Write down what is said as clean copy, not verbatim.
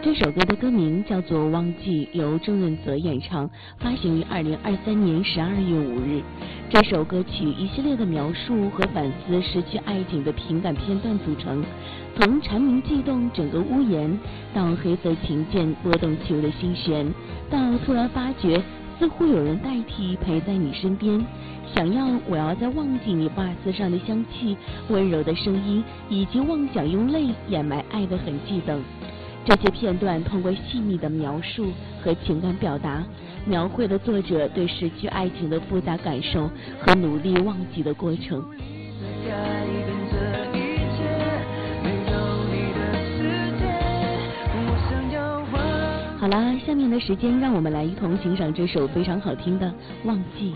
这首歌的歌名叫做《忘记》，由郑润泽演唱，发行于2023年12月5日。这首歌曲一系列的描述和反思失去爱情的情感片段组成，从蝉鸣悸动整个屋檐，到黑色琴键拨动起舞的心弦，到突然发觉似乎有人代替陪在你身边，想要我要再忘记你发丝上的香气，温柔的声音，以及妄想用泪掩埋爱的痕迹等。这些片段通过细腻的描述和情感表达，描绘了作者对失去爱情的复杂感受和努力忘记的过程。好啦，下面的时间让我们来一同欣赏这首非常好听的《忘记》。